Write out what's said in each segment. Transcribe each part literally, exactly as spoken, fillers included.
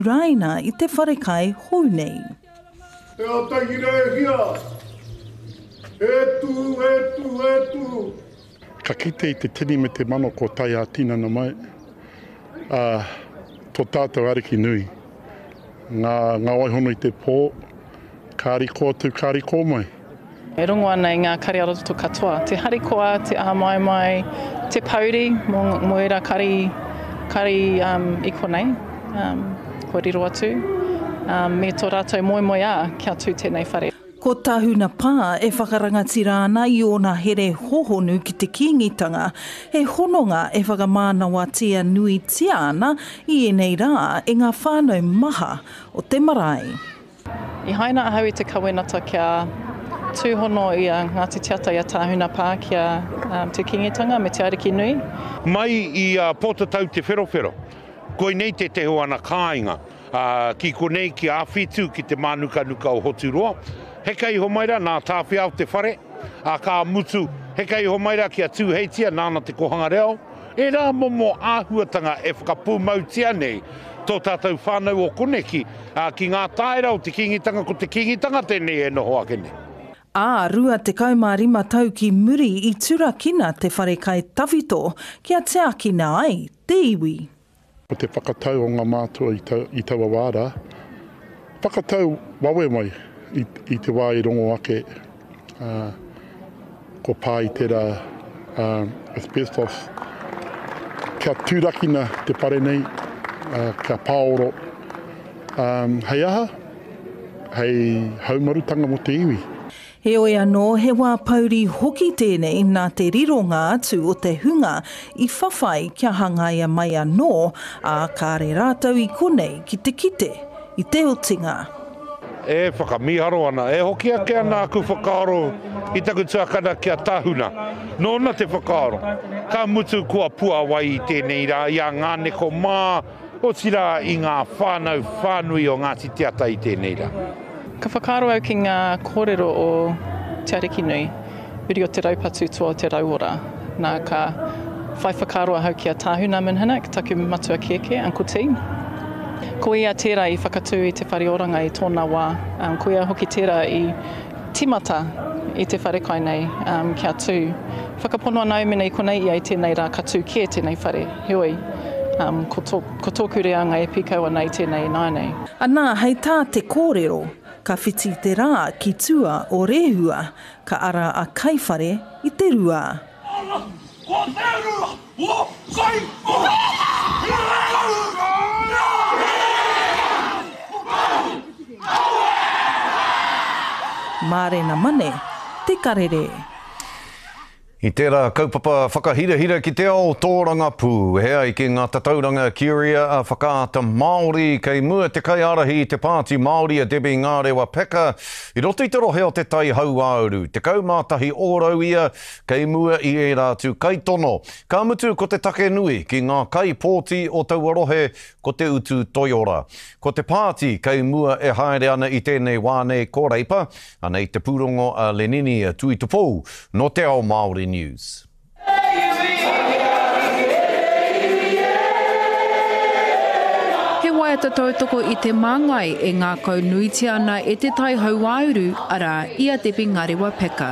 Raina I te wharekai hou nei. Te atahira e hia. E tu, e tu, e tu. Ka kite I te tini me te mano ko tai a tina na mai. Uh, tō tātou ariki nui. Ngā, ngā waihono I te pō, kāri kō tu, kāri kō mai. E rongo ana I ngā kari aroto katoa. Te harikoa, te aha mai mai, te pauri, mo, mo era kari, kari um, I konei, um, ko riro atu. Um, me tō rātou moi moi a, kia tū tēnei whare. Ko Tahuna Pā e whakarangati rāna I ona here hohonu ki te kingitanga, he hononga e whakamānawatia nui tia ana I enei rā e ngā whānau maha o te marae. I haina ahau I te kawenata kia tūhono I a Ngāti Tiata I a Tahuna Pā kia um, te kingitanga me te ariki nui. Mai I a potatau te wherowhero, koe nei te te hoana kāinga, uh, ki konei ki a whitu ki te manuka nuka o Hoturoa. Heka I homaira nā tāwhia o te whare, a kā mutu, heka I homaira ki a tūheitia nāna te kohanga reo. E rā momo āhuatanga e whakapūmautia nei, tō tātou whānau o koneki, a ki ngā tāera o te kingitanga ko te kingitanga tēnei e noho ake nei. Ā, rua te kaumārima tau ki muri I turakina te wharekai tawhito, kia te akina ai, te iwi. O te whakatau o ngā mātua I, ta, I taua wāra, whakatau wawe mai. I, I te wā I rongo ake, uh, ko pā I tērā uh, asbestos. Kia tūrakina te pare nei, uh, kia pāoro. Um, hei aha, hei haumarutanga mo te iwi. He oi anō, he wā pauri hoki tēnei nā te rironga atu o te hunga I whawhai kia hangaia mai anō, a kāre rātau I konei ki te kite, I te otinga. E whakamiharo ana, e hoki ake ana aku whakaaro I taku tuakana kia Tahuna. Nōna te whakaaro. Ka mutu kua pua wai I tēnei rā, I a ngāne ko mā, o tira I ngā whānau whānui o Ngāti Tiata I tēnei rā. Ka whakaaro au ki ngā kōrero o te ariki nui, uri o te raupatu toa o te rauora. Nā ka whai whakaaro au ki a Tahuna minhana, ki taku matua keke, Uncle T. Ko ia tērā I whakatū I te whare oranga I tōna wā. Um, ko ia hoki tērā I timata I te wharekai nei um, kia tū. Whakapono anau mena I konei ia I tēnei rā ka tū kia tēnei whare. Heoi, um, ko, tō, ko tōku reanga e pikaua nei tēnei nānei. Anā, hei tā te kōrero, ka whiti te rā ki tua o rehua, ka ara a kaiwhare I te rua. Ko te rua, o kai Mārena mane, te karere. I tērā kaupapa whakahira-hira ki te ao tōranga pū. Hea I ki ngā tatauranga Curia a whakaata Māori kei mua te kaiarahi te pāti Māori a Debbie Ngārewa Peka. I roto I te rohe o te tai hau auru. Te kaumātahi ōrau ia kei mua I e rātu kaitono. Ka mutu ko te take nui ki ngā kai pōti o taua rohe ko te utu toiora. Ko te pāti kei mua e haere ana I tēnei wāne kōreipa. Ana I te pūrongo a Lenini a Tui Tupou no te ao Māori News. He waiata tautoko I te māngai e ngā kaunui ana e te tai hau auru ara ia Debbie Ngārewa Peka.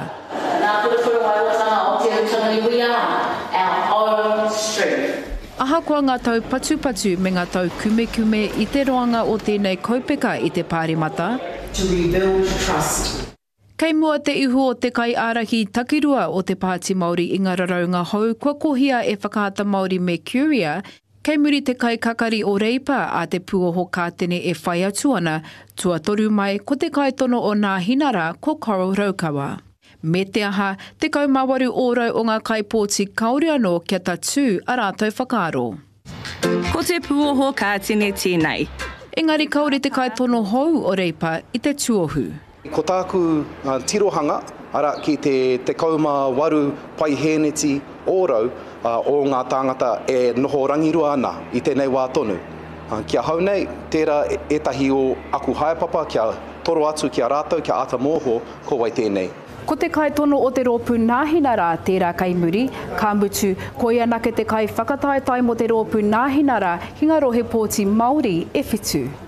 Aha kua ngā tau patu-patu me ngā tau kume-kume I te roanga o tēnei kaupeka I te pāremata. To rebuild trust. Kei mua te ihu o te kai arahi takirua o te Pāti Māori I ngā raraunga hou, kua kohia e whakaata Māori me Curia, kei muri te kai kakari o reipa a te puoho kātene e whai atu ana, tua toru mai ko te kai tono o ngā hinara ko Coral Raukawa. Me te aha, te kaumawaru ōrau o ngā kai pōti kaore anō kia tatu a rātou whakaaro. Ko te puoho kātene tēnei. Engari kaore te kai tono hou o reipa I te tuohu. Ko tāku uh, tirohanga, ara ki te, te kauma waru pai hēneti ōrau uh, o ngā tāngata e noho rangirua ana I tēnei wā tonu. Uh, kia hau nei, tērā etahi o aku haepapa, kia toro atu kia rātou, kia ata mōho, ko wai tēnei. Ko te kai tono o te rōpū nāhina rā tērā kai muri, ka mutu ko ia nake te kai whakataetai mo te rōpū nāhina rā Hingarohe Pōti Māori e whitu.